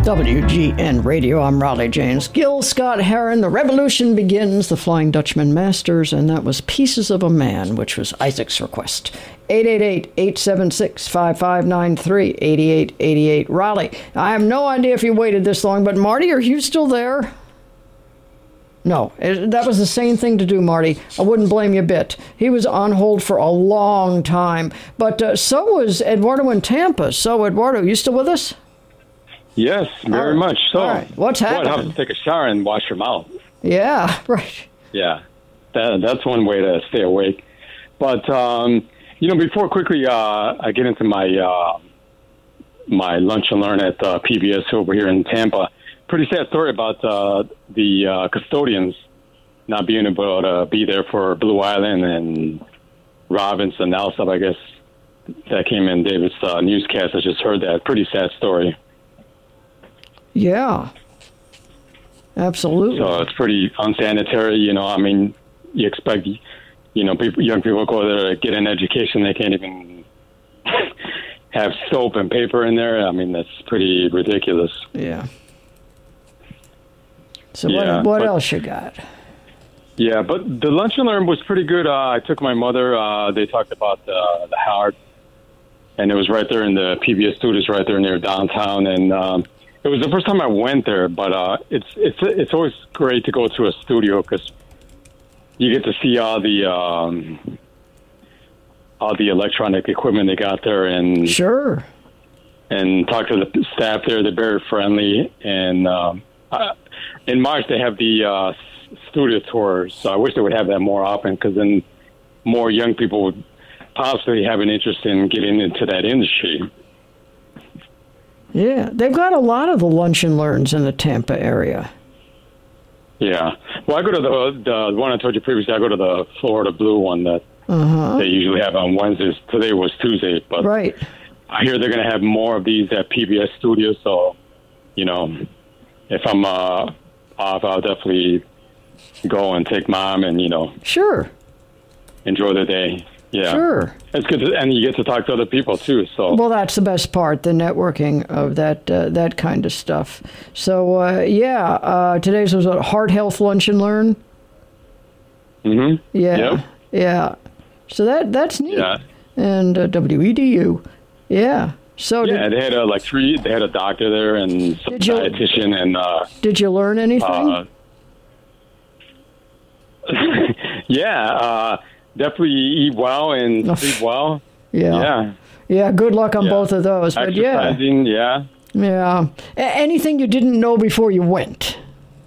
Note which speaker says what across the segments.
Speaker 1: WGN Radio, I'm Raleigh James. Gil Scott-Heron, The Revolution Begins, The Flying Dutchman Masters, and that was Pieces of a Man, which was Isaac's request. 888-876-5593, 8888 Raleigh. I have no idea if you waited this long, but Marty, are you still there? No, that was the same thing to do, Marty. I wouldn't blame you a bit. He was on hold for a long time, but so was Eduardo in Tampa. So, Eduardo, you still with us?
Speaker 2: Yes, very much so.
Speaker 1: All right. What's happening?
Speaker 2: Well, have to take a shower and wash your mouth.
Speaker 1: Yeah, right.
Speaker 2: Yeah, that's one way to stay awake. But, before quickly I get into my my lunch and learn at PBS over here in Tampa, pretty sad story about the custodians not being able to be there for Blue Island and Robinson, Alsop, I guess, that came in David's newscast. I just heard that. Pretty sad story.
Speaker 1: Yeah, absolutely.
Speaker 2: So it's pretty unsanitary, you expect, young people go there to get an education. They can't even have soap and paper in there. I mean, that's pretty ridiculous.
Speaker 1: Yeah. So what else you got?
Speaker 2: Yeah, but the lunch and learn was pretty good. I took my mother. They talked about the Howard, and it was right there in the PBS studios, right there near downtown, and it was the first time I went there, but it's always great to go to a studio because you get to see all the electronic equipment they got there, and
Speaker 1: sure,
Speaker 2: and talk to the staff there. They're very friendly, and in March they have the studio tours. So I wish they would have that more often because then more young people would possibly have an interest in getting into that industry.
Speaker 1: Yeah, they've got a lot of the lunch and learns in the Tampa area.
Speaker 2: Yeah. Well, I go to the one I told you previously. I go to the Florida Blue one that they usually have on Wednesdays. Today was Tuesday, but
Speaker 1: right.
Speaker 2: I hear they're going to have more of these at PBS Studios. So, if I'm off, I'll definitely go and take Mom and,
Speaker 1: sure, enjoy
Speaker 2: the day. Yeah,
Speaker 1: sure.
Speaker 2: It's good, and you get to talk to other people too. So,
Speaker 1: well, that's the best part, the networking of that kind of stuff. So, today's was a Heart Health Lunch and Learn.
Speaker 2: Mm-hmm.
Speaker 1: Yeah,
Speaker 2: yep.
Speaker 1: Yeah. So that's neat.
Speaker 2: Yeah.
Speaker 1: And WEDU. Yeah. So
Speaker 2: they had they had a doctor there and some dietitian and.
Speaker 1: Did you learn anything?
Speaker 2: Yeah. Definitely eat well and sleep well.
Speaker 1: Yeah. Yeah, good luck on both of those. But
Speaker 2: exercising, yeah.
Speaker 1: Anything you didn't know before you went?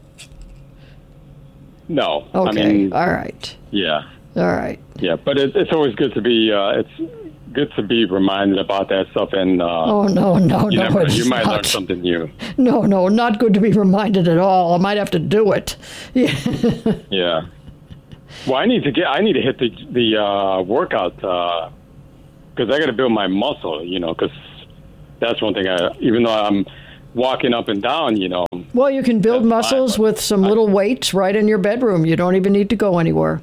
Speaker 2: No.
Speaker 1: Okay.
Speaker 2: I mean,
Speaker 1: all right.
Speaker 2: Yeah.
Speaker 1: All right.
Speaker 2: Yeah, but it's always good to be reminded about that stuff. And
Speaker 1: no,
Speaker 2: you might learn something new.
Speaker 1: No, not good to be reminded at all. I might have to do it. Yeah.
Speaker 2: Yeah. Well, I need to hit the workout because I got to build my muscle, because that's one thing. Even though I'm walking up and down,
Speaker 1: Well, you can build muscles with some little weights right in your bedroom. You don't even need to go anywhere.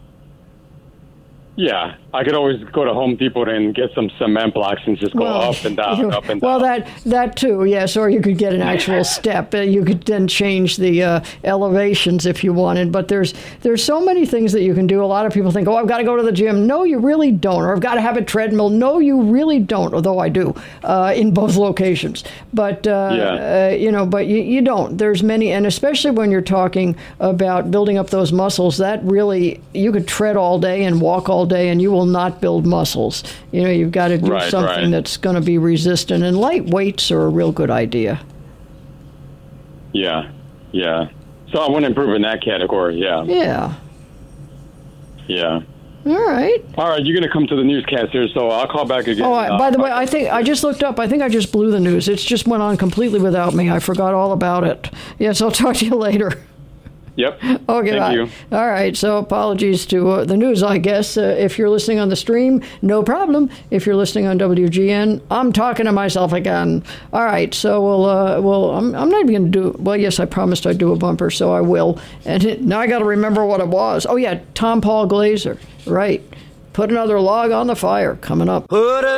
Speaker 2: Yeah, I could always go to Home Depot and get some cement blocks and just go up and down, up and down.
Speaker 1: Well, that too, yes. Or you could get an actual step. You could then change the elevations if you wanted. But there's so many things that you can do. A lot of people think, I've got to go to the gym. No, you really don't. Or I've got to have a treadmill. No, you really don't. Although I do in both locations. But but you don't. There's many, and especially when you're talking about building up those muscles, that really you could tread all day and walk all day, and you will not build muscles. You've got to do something that's going to be resistant, and light weights are a real good idea.
Speaker 2: Yeah. So I want to improve in that category. Yeah. All right, you're going to come to the newscast here, so I'll call back again.
Speaker 1: By the way, I think I just looked up. I think I just blew the news. It just went on completely without me. I forgot all about it. Yes, I'll talk to you later.
Speaker 2: Yep.
Speaker 1: Okay.
Speaker 2: Thank you.
Speaker 1: All right. So apologies to the news, I guess. If you're listening on the stream, no problem. If you're listening on WGN, I'm talking to myself again. All right. So I'm not even going to do. Well, yes, I promised I'd do a bumper, so I will. And now I got to remember what it was. Oh yeah, Tom Paul Glaser. Right. Put another log on the fire. Coming up.